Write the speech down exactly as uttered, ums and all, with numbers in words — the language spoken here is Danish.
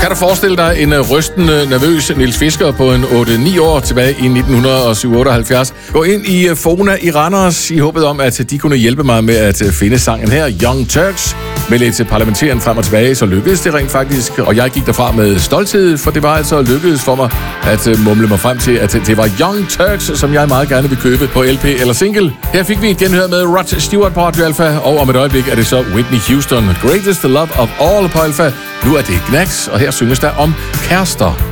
Kan du forestille dig en rystende, nervøs Niels Fisker på en otte ni år tilbage i nitten otteoghalvfjerds? Gå ind i Fona i Randers i håbet om, at de kunne hjælpe mig med at finde sangen her, Young Turks. Med lidt parlamenteren frem og tilbage, så lykkedes det rent faktisk, og jeg gik derfra med stolthed, for det var altså lykkedes for mig at mumle mig frem til, at det var Young Turks, som jeg meget gerne vil købe på L P eller single. Her fik vi et genhør med Rod Stewart på Radio Alpha, og om et øjeblik er det så Whitney Houston, Greatest Love of All på Alpha. Nu er det Knacks, og her synges der om kærester.